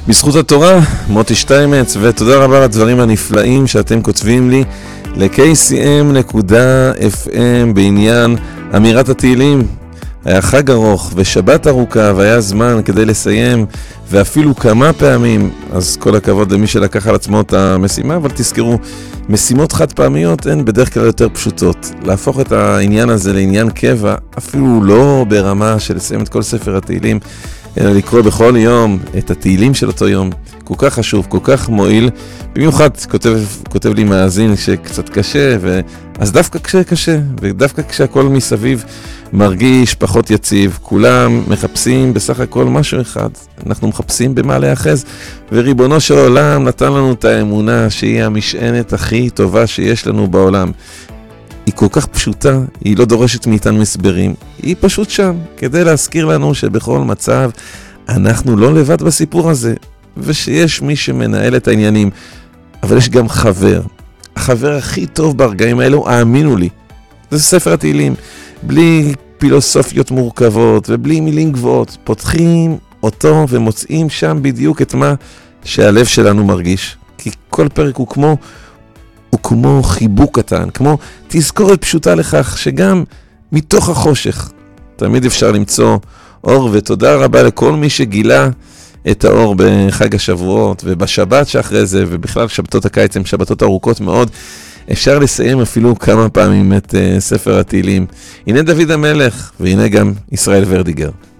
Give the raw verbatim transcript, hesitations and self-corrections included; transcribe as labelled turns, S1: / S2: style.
S1: בזכות התורה, מוטי שטיימץ, ותודה רבה על הדברים הנפלאים שאתם כותבים לי ל-קיי סי אם נקודה אף אם בעניין אמירת התהילים. היה חג ארוך ושבת ארוכה והיה זמן כדי לסיים, ואפילו כמה פעמים, אז כל הכבוד למי שלקח על עצמו את המשימה, אבל תזכרו, משימות חד פעמיות הן בדרך כלל יותר פשוטות. להפוך את העניין הזה לעניין קבע, אפילו לא ברמה של לסיים את כל ספר התהילים, אלא לקרוא בכל יום את התהילים של אותו יום. כל כך חשוב, כל כך מועיל. במיוחד כותב, כותב לי מאזין שקצת קשה, ו... אז דווקא כשקשה, ודווקא כשהכל מסביב מרגיש פחות יציב, כולם מחפשים בסך הכל משהו אחד. אנחנו מחפשים במה להיאחז, וריבונו של עולם נתן לנו את האמונה שהיא המשענת הכי טובה שיש לנו בעולם. היא כל כך פשוטה, היא לא דורשת מאיתנו הסברים, היא פשוט שם, כדי להזכיר לנו שבכל מצב אנחנו לא לבד בסיפור הזה, ושיש מי שמנהל את העניינים, אבל יש גם חבר. החבר הכי טוב ברגעים האלו, האמינו לי, זה ספר התהילים, בלי פילוסופיות מורכבות ובלי מילים גבוהות, פותחים אותו ומוצאים שם בדיוק את מה שהלב שלנו מרגיש, כי כל פרק הוא כמו הוא כמו חיבוק קטן, כמו תזכורת פשוטה לכך שגם מתוך החושך תמיד אפשר למצוא אור, ותודה רבה לכל מי שגילה את האור בחג השבועות ובשבת שאחרי זה, ובכלל שבתות הקיץ הן שבתות ארוכות מאוד. אפשר לסיים אפילו כמה פעמים את uh, ספר התהילים. הנה דוד המלך, והנה גם ישראל ורדיגר.